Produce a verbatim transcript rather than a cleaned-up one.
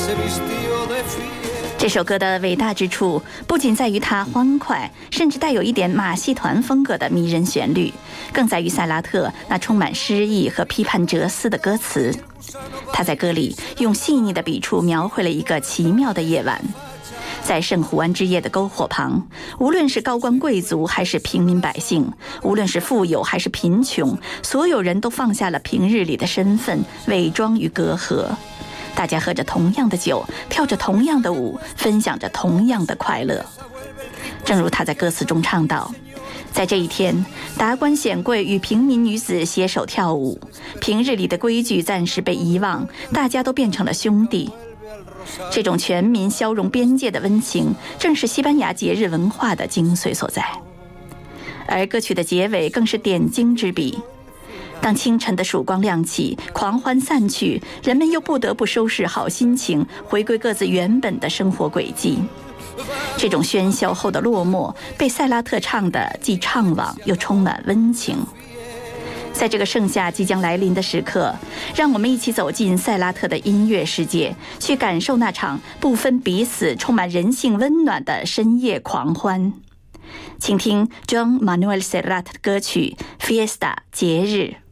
这首歌的伟大之处不仅在于它欢快，甚至带有一点马戏团风格的迷人旋律，更在于塞拉特那充满诗意和批判哲思的歌词。他在歌里用细腻的笔触描绘了一个奇妙的夜晚，在圣胡安之夜的篝火旁，无论是高官贵族还是平民百姓，无论是富有还是贫穷，所有人都放下了平日里的身份，伪装与隔阂。大家喝着同样的酒，跳着同样的舞，分享着同样的快乐。正如他在歌词中唱道，在这一天，达官显贵与平民女子携手跳舞，平日里的规矩暂时被遗忘，大家都变成了兄弟。这种全民消融边界的温情，正是西班牙节日文化的精髓所在。而歌曲的结尾更是点睛之笔，当清晨的曙光亮起，狂欢散去，人们又不得不收拾好心情，回归各自原本的生活轨迹。这种喧嚣后的落寞，被塞拉特唱得既怅惘又充满温情。在这个盛夏即将来临的时刻，让我们一起走进塞拉特的音乐世界，去感受那场不分彼此、充满人性温暖的深夜狂欢。请听 Joan Manuel Serrat 的歌曲《Fiesta》节日。